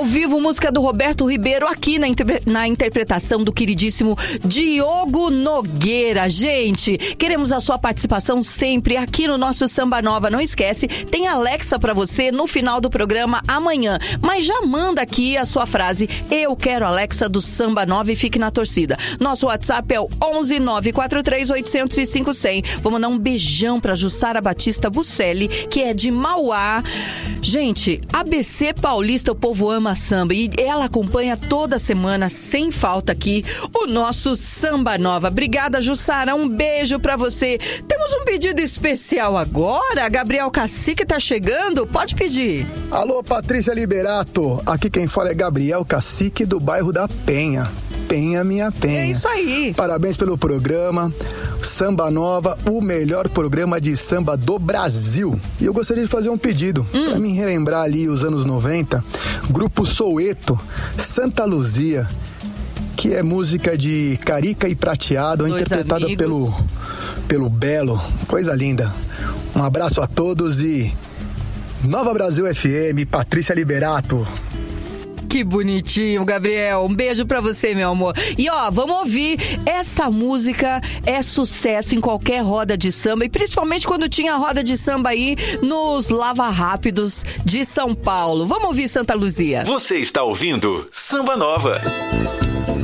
vivo, música do Roberto Ribeiro aqui na interpretação do queridíssimo Diogo Nogueira. Gente, queremos a sua participação sempre aqui no nosso Samba Nova. Não esquece, tem Alexa pra você no final do programa amanhã. Mas já manda aqui a sua frase, eu quero Alexa do Samba Nova, e fique na torcida. Nosso WhatsApp é o 11 943 805 100. Vou mandar um beijão pra Jussara Batista Bucelli, que é de Mauá. Gente, ABC Paulista, o povo ama samba e ela acompanha toda semana, sem falta aqui, o nosso Samba Nova. Obrigada, Jussara, um beijo pra você. Temos um pedido especial agora, Gabriel Cacique tá chegando, pode pedir. Alô, Patrícia Liberato, aqui quem fala é Gabriel Cacique do bairro da Penha. Penha, minha Penha. É isso aí. Parabéns pelo programa Samba Nova, o melhor programa de samba do Brasil. E eu gostaria de fazer um pedido pra mim relembrar ali os anos 90, Grupo Soweto, Santa Luzia, que é música de Carica e Prateado, dois interpretada amigos. pelo Belo. Coisa linda. Um abraço a todos e Nova Brasil FM, Patrícia Liberato. Que bonitinho, Gabriel. Um beijo pra você, meu amor. E ó, vamos ouvir. Essa música é sucesso em qualquer roda de samba, e principalmente quando tinha roda de samba aí nos Lava Rápidos de São Paulo. Vamos ouvir Santa Luzia. Você está ouvindo Samba Nova.